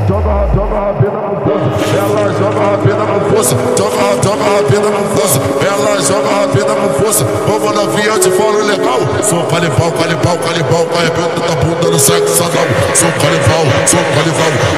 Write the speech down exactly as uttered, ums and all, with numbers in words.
joga, joga rapida no poço. Ela joga rapida no poço, joga, joga rapida no poço. Ela joga rapida no poço. Vamos novinha, eu te falo legal. Sou canibal, canibal, canibal, arrebenta da bunda no sexo anal. Sou canibal, sou canibal.